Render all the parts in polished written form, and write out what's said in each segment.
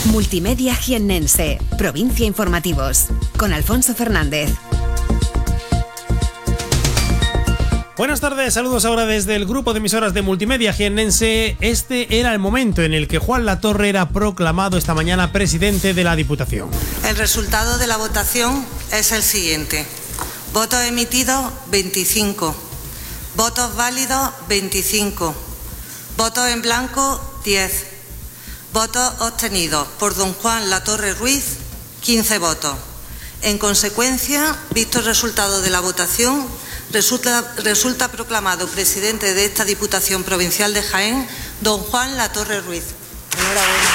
Multimedia Jiennense, Provincia Informativos, con Alfonso Fernández. Buenas tardes, saludos ahora desde el grupo de emisoras de Multimedia Jiennense. Este era el momento en el que Juan Latorre era proclamado esta mañana presidente de la Diputación. El resultado de la votación es el siguiente. Votos emitidos, 25. Votos válidos, 25. Votos en blanco, 10. Votos obtenidos por don Juan Latorre Ruiz, 15 votos. En consecuencia, visto el resultado de la votación, resulta proclamado presidente de esta Diputación Provincial de Jaén don Juan Latorre Ruiz. Enhorabuena.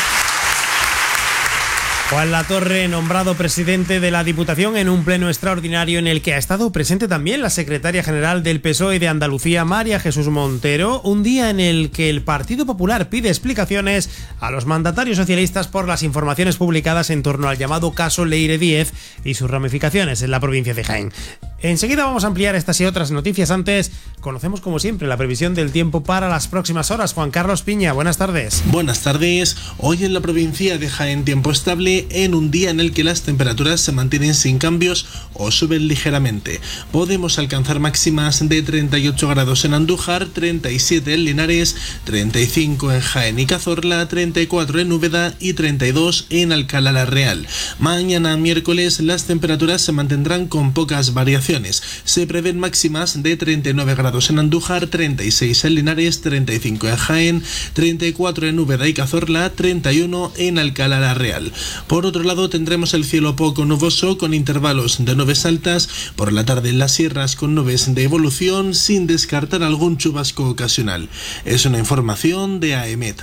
Juan Latorre, nombrado presidente de la Diputación en un pleno extraordinario en el que ha estado presente también la secretaria general del PSOE de Andalucía, María Jesús Montero, un día en el que el Partido Popular pide explicaciones a los mandatarios socialistas por las informaciones publicadas en torno al llamado caso Leire Díez y sus ramificaciones en la provincia de Jaén. Enseguida vamos a ampliar estas y otras noticias. Antes, conocemos como siempre la previsión del tiempo para las próximas horas. Juan Carlos Piña, buenas tardes. Buenas tardes. Hoy en la provincia de Jaén tiempo estable en un día en el que las temperaturas se mantienen sin cambios o suben ligeramente. Podemos alcanzar máximas de 38 grados en Andújar, 37 en Linares, 35 en Jaén y Cazorla, 34 en Úbeda y 32 en Alcalá la Real. Mañana miércoles las temperaturas se mantendrán con pocas variaciones. Se prevén máximas de 39 grados en Andújar, 36 en Linares, 35 en Jaén, 34 en Úbeda y Cazorla, 31 en Alcalá la Real. Por otro lado, tendremos el cielo poco nuboso con intervalos de nubes altas, por la tarde en las sierras con nubes de evolución, sin descartar algún chubasco ocasional. Es una información de AEMET.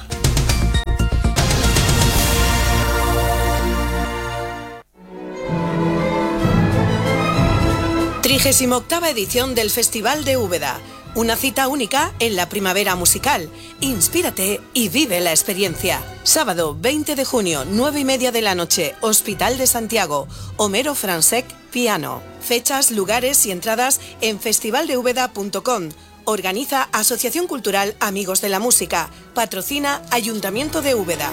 Trigésima-octava edición del Festival de Úbeda. Una cita única en la primavera musical. Inspírate y vive la experiencia. Sábado 20 de junio, 9:30 de la noche, Hospital de Santiago. Homero Fransec, piano. Fechas, lugares y entradas en festivaldeúbeda.com. Organiza Asociación Cultural Amigos de la Música. Patrocina Ayuntamiento de Úbeda.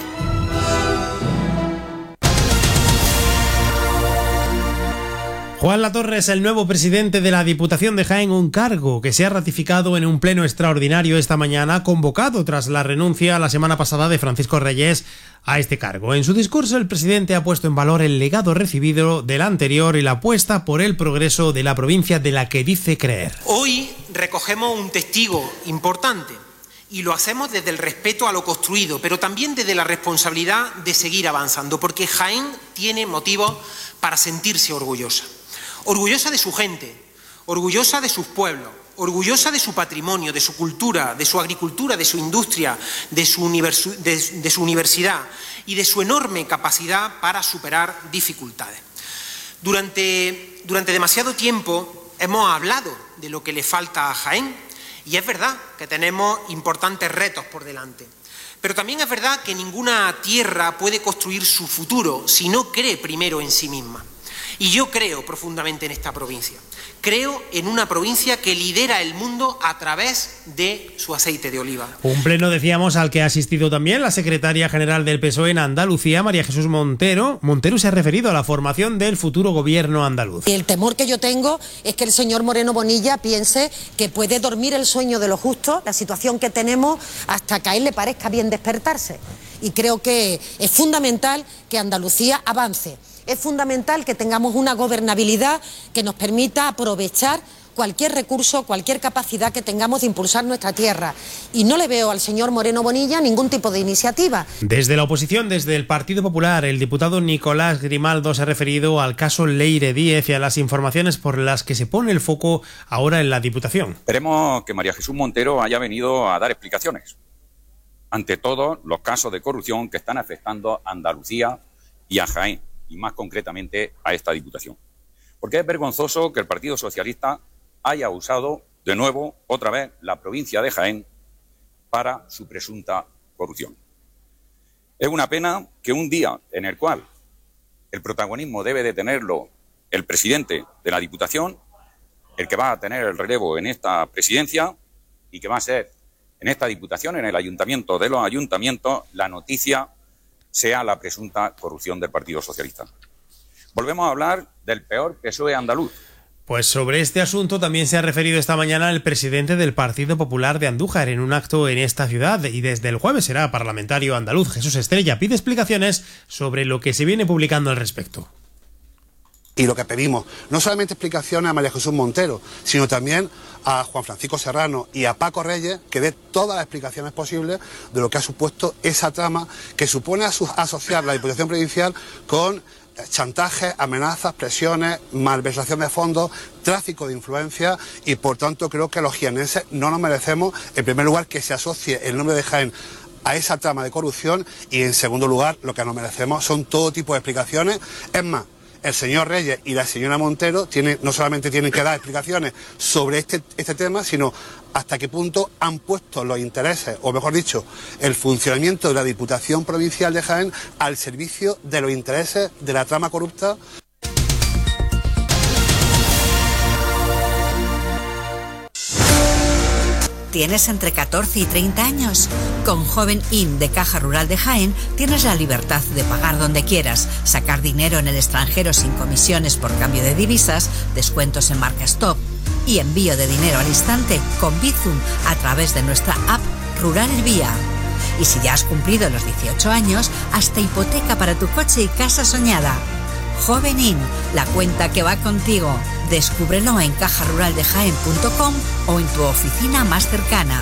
Juan Latorre es el nuevo presidente de la Diputación de Jaén, un cargo que se ha ratificado en un pleno extraordinario esta mañana, convocado tras la renuncia la semana pasada de Francisco Reyes a este cargo. En su discurso, el presidente ha puesto en valor el legado recibido del anterior y la apuesta por el progreso de la provincia de la que dice creer. Hoy recogemos un testigo importante y lo hacemos desde el respeto a lo construido, pero también desde la responsabilidad de seguir avanzando, porque Jaén tiene motivos para sentirse orgullosa. Orgullosa de su gente, orgullosa de sus pueblos, orgullosa de su patrimonio, de su cultura, de su agricultura, de su industria, de su universidad y de su enorme capacidad para superar dificultades. Durante demasiado tiempo hemos hablado de lo que le falta a Jaén y es verdad que tenemos importantes retos por delante. Pero también es verdad que ninguna tierra puede construir su futuro si no cree primero en sí misma. Y yo creo profundamente en esta provincia. Creo en una provincia que lidera el mundo a través de su aceite de oliva. Un pleno, decíamos, al que ha asistido también la secretaria general del PSOE en Andalucía, María Jesús Montero. Montero se ha referido a la formación del futuro gobierno andaluz. Y el temor que yo tengo es que el señor Moreno Bonilla piense que puede dormir el sueño de los justos, la situación que tenemos, hasta que a él le parezca bien despertarse. Y creo que es fundamental que Andalucía avance. Es fundamental que tengamos una gobernabilidad que nos permita aprovechar cualquier recurso, cualquier capacidad que tengamos de impulsar nuestra tierra. Y no le veo al señor Moreno Bonilla ningún tipo de iniciativa. Desde la oposición, desde el Partido Popular, el diputado Nicolás Grimaldo se ha referido al caso Leire Díez y a las informaciones por las que se pone el foco ahora en la Diputación. Esperemos que María Jesús Montero haya venido a dar explicaciones ante todos los casos de corrupción que están afectando a Andalucía y a Jaén, y más concretamente a esta Diputación. Porque es vergonzoso que el Partido Socialista haya usado de nuevo, otra vez, la provincia de Jaén para su presunta corrupción. Es una pena que un día en el cual el protagonismo debe de tenerlo el presidente de la Diputación, el que va a tener el relevo en esta presidencia y que va a ser en esta Diputación, en el Ayuntamiento de los Ayuntamientos, la noticia sea la presunta corrupción del Partido Socialista. Volvemos a hablar del peor PSOE andaluz. Pues sobre este asunto también se ha referido esta mañana el presidente del Partido Popular de Andújar en un acto en esta ciudad, y desde el jueves será parlamentario andaluz. Jesús Estrella pide explicaciones sobre lo que se viene publicando al respecto. Y lo que pedimos, no solamente explicaciones a María Jesús Montero, sino también a Juan Francisco Serrano y a Paco Reyes, que dé todas las explicaciones posibles de lo que ha supuesto esa trama que supone asociar la Diputación Provincial con chantajes, amenazas, presiones, malversación de fondos, tráfico de influencia, y por tanto creo que los jienenses no nos merecemos, en primer lugar, que se asocie el nombre de Jaén a esa trama de corrupción, y en segundo lugar lo que nos merecemos son todo tipo de explicaciones. Es más, el señor Reyes y la señora Montero no solamente tienen que dar explicaciones sobre este tema, sino hasta qué punto han puesto los intereses, o mejor dicho, el funcionamiento de la Diputación Provincial de Jaén al servicio de los intereses de la trama corrupta. ¿Tienes entre 14 y 30 años? Con Joven In de Caja Rural de Jaén tienes la libertad de pagar donde quieras, sacar dinero en el extranjero sin comisiones por cambio de divisas, descuentos en marca Stop y envío de dinero al instante con Bizum a través de nuestra app Rural El Vía. Y si ya has cumplido los 18 años, hasta hipoteca para tu coche y casa soñada. Joven In, la cuenta que va contigo. Descúbrelo en cajaruraldejaen.com o en tu oficina más cercana.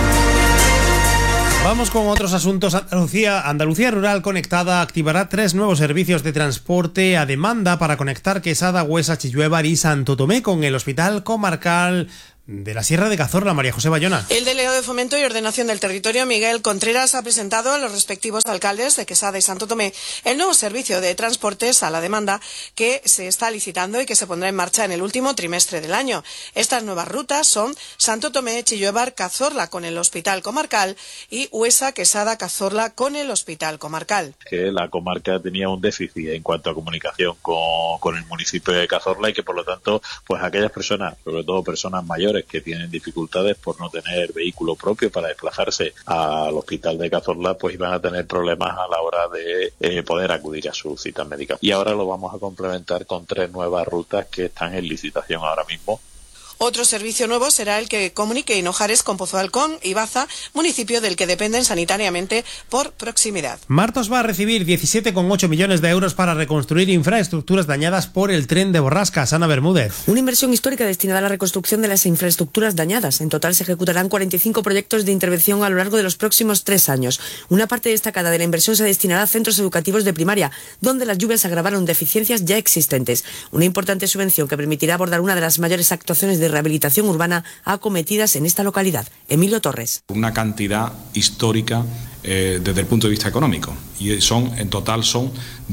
Vamos con otros asuntos. Andalucía Rural Conectada activará 3 nuevos servicios de transporte a demanda para conectar Quesada, Huesa, Chilluévar y Santo Tomé con el Hospital Comarcal de la Sierra de Cazorla. María José Bayona. El delegado de Fomento y Ordenación del Territorio, Miguel Contreras, ha presentado a los respectivos alcaldes de Quesada y Santo Tomé el nuevo servicio de transportes a la demanda que se está licitando y que se pondrá en marcha en el último trimestre del año. Estas nuevas rutas son Santo Tomé, Chilluévar, Cazorla con el Hospital Comarcal y Huesa, Quesada, Cazorla con el Hospital Comarcal. Que la comarca tenía un déficit en cuanto a comunicación con el municipio de Cazorla y que por lo tanto pues aquellas personas, sobre todo personas mayores que tienen dificultades por no tener vehículo propio para desplazarse al hospital de Cazorla, pues iban a tener problemas a la hora de poder acudir a su cita médica. Y ahora lo vamos a complementar con 3 nuevas rutas que están en licitación ahora mismo. Otro servicio nuevo será el que comunique Hinojares con Pozo de Halcón y Baza, municipio del que dependen sanitariamente por proximidad. Martos va a recibir 17,8 millones de euros para reconstruir infraestructuras dañadas por el tren de Borrascas. Ana Bermúdez. Una inversión histórica destinada a la reconstrucción de las infraestructuras dañadas. En total se ejecutarán 45 proyectos de intervención a lo largo de los próximos 3 años. Una parte destacada de la inversión se destinará a centros educativos de primaria, donde las lluvias agravaron deficiencias ya existentes. Una importante subvención que permitirá abordar una de las mayores actuaciones de rehabilitación urbana acometidas en esta localidad. Emilio Torres. Una cantidad histórica desde el punto de vista económico, y en total son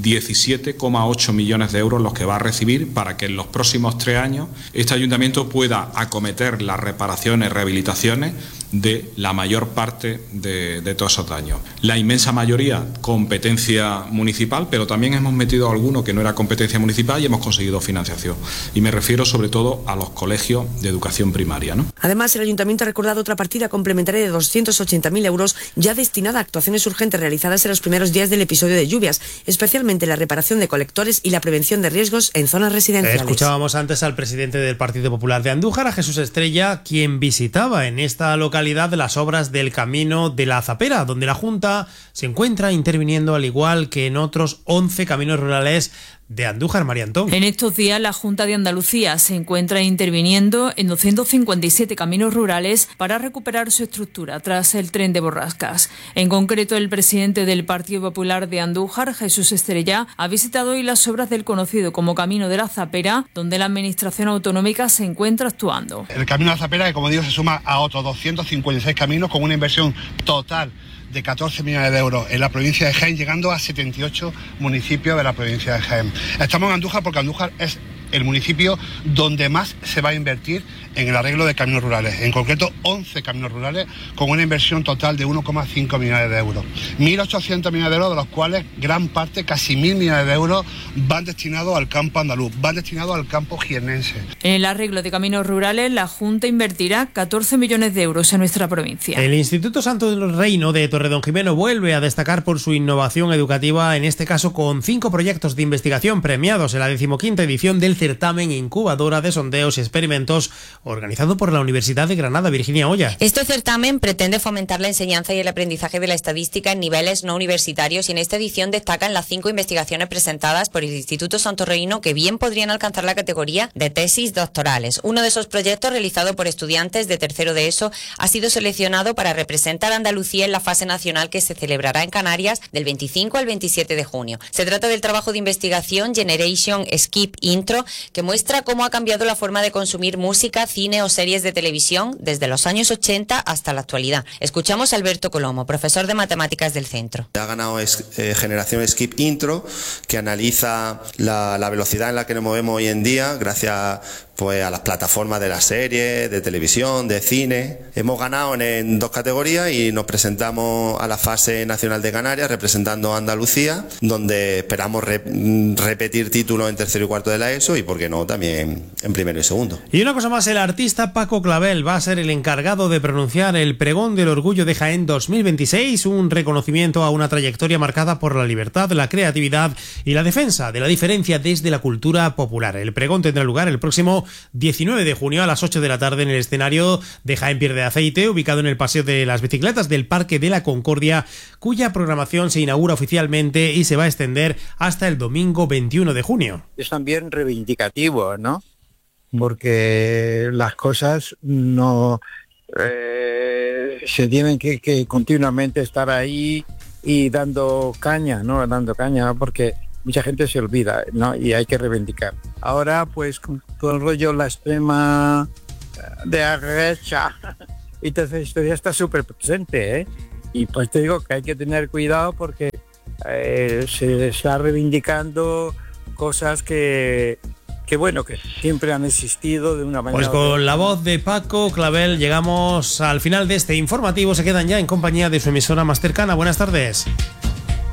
17,8 millones de euros los que va a recibir para que en los próximos 3 años este ayuntamiento pueda acometer las reparaciones, rehabilitaciones de la mayor parte de todos esos daños. La inmensa mayoría competencia municipal, pero también hemos metido alguno que no era competencia municipal y hemos conseguido financiación. Y me refiero sobre todo a los colegios de educación primaria, ¿no? Además, el ayuntamiento ha recordado otra partida complementaria de 280.000 euros ya destinada a actuaciones urgentes realizadas en los primeros días del episodio de lluvias, especialmente la reparación de colectores y la prevención de riesgos en zonas residenciales. Escuchábamos antes al presidente del Partido Popular de Andújar, a Jesús Estrella, quien visitaba en esta localidad las obras del camino de la Zapera, donde la Junta se encuentra interviniendo al igual que en otros 11 caminos rurales de Andújar. María Antón. En estos días la Junta de Andalucía se encuentra interviniendo en 257 caminos rurales para recuperar su estructura tras el tren de Borrascas. En concreto, el presidente del Partido Popular de Andújar, Jesús Estrella, ha visitado hoy las obras del conocido como Camino de la Zapera, donde la Administración Autonómica se encuentra actuando. El Camino de la Zapera, que como digo, se suma a otros 256 caminos con una inversión total de 14 millones de euros en la provincia de Jaén, llegando a 78 municipios de la provincia de Jaén. Estamos en Andújar porque Andújar es el municipio donde más se va a invertir en el arreglo de caminos rurales, en concreto 11 caminos rurales con una inversión total de 1,5 millones de euros. 1.800 millones de euros, de los cuales gran parte, casi 1.000 millones de euros, van destinados al campo andaluz, van destinados al campo jiennense. En el arreglo de caminos rurales, la Junta invertirá 14 millones de euros en nuestra provincia. El Instituto Santo del Reino de Torredonjimeno vuelve a destacar por su innovación educativa, en este caso con 5 proyectos de investigación premiados en la 15ª edición del certamen Incubadora de Sondeos y Experimentos, organizado por la Universidad de Granada. Virginia Olla. Este certamen pretende fomentar la enseñanza y el aprendizaje de la estadística en niveles no universitarios, y en esta edición destacan las 5 investigaciones presentadas por el Instituto Santo Reino que bien podrían alcanzar la categoría de tesis doctorales. Uno de esos proyectos, realizado por estudiantes de tercero de ESO, ha sido seleccionado para representar a Andalucía en la fase nacional que se celebrará en Canarias del 25 al 27 de junio. Se trata del trabajo de investigación Generation Skip Intro, que muestra cómo ha cambiado la forma de consumir música, cine o series de televisión desde los años 80 hasta la actualidad. Escuchamos a Alberto Colomo, profesor de matemáticas del centro. Ha ganado Generación Skip Intro, que analiza la velocidad en la que nos movemos hoy en día gracias a las plataformas de las series, de televisión, de cine. Hemos ganado en 2 categorías y nos presentamos a la fase nacional de Canarias representando a Andalucía, donde esperamos repetir títulos en tercero y cuarto de la ESO y, por qué no, también en primero y segundo. Y una cosa más, el artista Paco Clavel va a ser el encargado de pronunciar el Pregón del Orgullo de Jaén 2026, un reconocimiento a una trayectoria marcada por la libertad, la creatividad y la defensa de la diferencia desde la cultura popular. El pregón tendrá lugar el próximo 19 de junio a las 8 de la tarde en el escenario de Jaén Pierde Aceite, ubicado en el Paseo de las Bicicletas del Parque de la Concordia, cuya programación se inaugura oficialmente y se va a extender hasta el domingo 21 de junio. Es también reivindicativo, ¿no? Porque las cosas no se tienen que continuamente estar ahí y dando caña, ¿no? Dando caña, porque mucha gente se olvida, ¿no? Y hay que reivindicar. Ahora, pues, con el rollo la extrema derecha y toda esa historia está súper presente, ¿eh? Y pues te digo que hay que tener cuidado porque se está reivindicando cosas que siempre han existido de una manera. Pues con la voz de Paco Clavel llegamos al final de este informativo. Se quedan ya en compañía de su emisora más cercana. Buenas tardes.